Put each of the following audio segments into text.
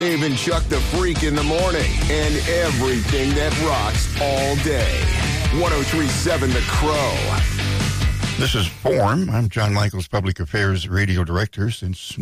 Dave and Chuck the Freak in the morning and everything that rocks all day. 103.7 The Crow. This is Form. I'm John Michaels, Public Affairs Radio Director since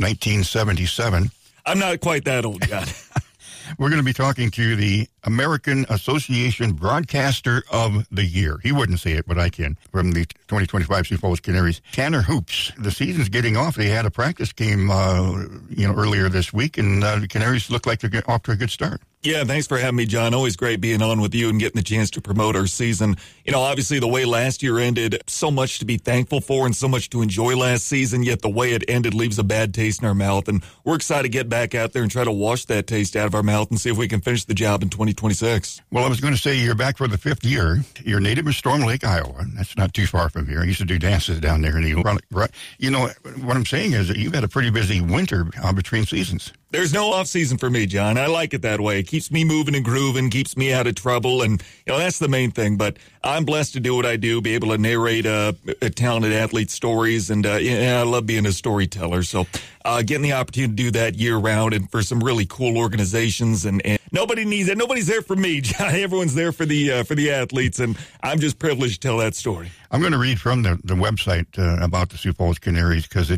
1977. I'm not quite that old, John. We're going to be talking to the American Association Broadcaster of the Year. He wouldn't say it, but I can. From the 2025 Sioux Falls Canaries, Tanner Hoops. The season's getting off. They had a practice game, earlier this week, and the Canaries look like they're off to a good start. Yeah, thanks for having me, John. Always great being on with you and getting the chance to promote our season. You know, obviously the way last year ended, so much to be thankful for and so much to enjoy last season, yet the way it ended leaves a bad taste in our mouth. And we're excited to get back out there and try to wash that taste out of our mouth and see if we can finish the job in 2026. Well, I was going to say you're back for the fifth year. You're native of Storm Lake, Iowa. That's not too far from here. I used to do dances down there. You know, what I'm saying is that you've had a pretty busy winter between seasons. There's no off season for me, John. I like it that way. It keeps me moving and grooving, keeps me out of trouble, and that's the main thing. But I'm blessed to do what I do, be able to narrate a talented athlete stories, and I love being a storyteller. So getting the opportunity to do that year round and for some really cool organizations, and nobody needs it. Nobody's there for me, John. Everyone's there for the athletes, and I'm just privileged to tell that story. I'm going to read from the website about the Sioux Falls Canaries because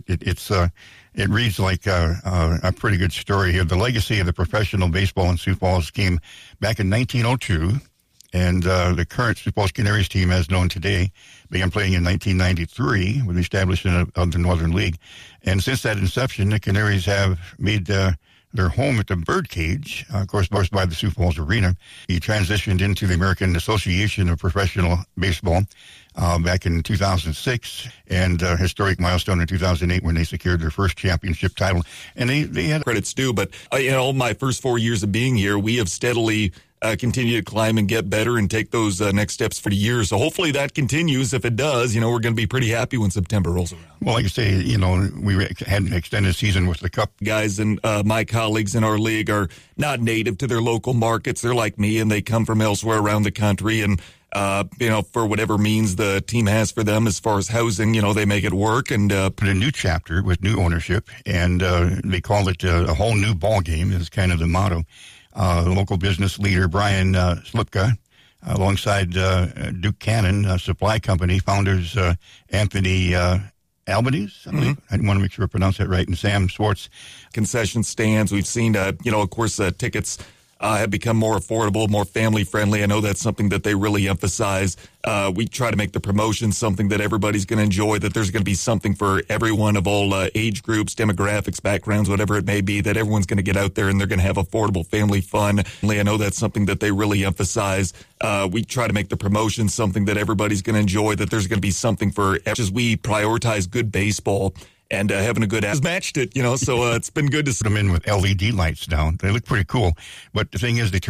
it reads like a pretty good story here. The legacy of the professional baseball in Sioux Falls came back in 1902, and the current Sioux Falls Canaries team, as known today, began playing in 1993 with the establishment of the Northern League. And since that inception, the Canaries have made their home at the Birdcage, of course, by the Sioux Falls Arena. He transitioned into the American Association of Professional Baseball back in 2006, and a historic milestone in 2008 when they secured their first championship title. And they had credits due, but my first 4 years of being here, we have steadily continue to climb and get better and take those next steps for the year. So hopefully that continues. If it does, we're going to be pretty happy when September rolls around. Well, like I say, we had an extended season with the Cup. Guys and my colleagues in our league are not native to their local markets. They're like me, and they come from elsewhere around the country. And, for whatever means the team has for them as far as housing, they make it work. And put a new chapter with new ownership, and they call it a whole new ball game is kind of the motto. Local business leader Brian Slipka, alongside Duke Cannon Supply Company founders Anthony Albanese, I believe. I want to make sure I pronounce that right, and Sam Swartz. Concession stands. We've seen, of course, tickets have become more affordable, more family-friendly. I know that's something that they really emphasize. We try to make the promotion something that everybody's going to enjoy, that there's going to be something for everyone of all age groups, demographics, backgrounds, whatever it may be, that everyone's going to get out there and they're going to have affordable family fun. I know that's something that they really emphasize. We try to make the promotion something that everybody's going to enjoy, that there's going to be something for, as we prioritize good baseball. And having a good has matched it, so it's been good to put them in with LED lights down. They look pretty cool. But the thing is, they